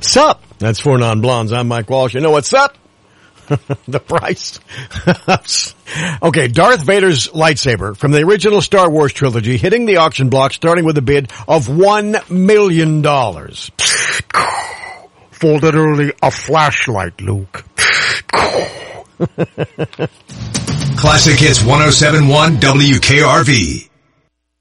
Sup? That's Four Non-Blondes. I'm Mike Walsh. You know what's up? The price. Okay, Darth Vader's lightsaber from the original Star Wars trilogy hitting the auction block starting with a bid of $1 million. For literally a flashlight, Luke. Classic Hits 107.1 WKRV.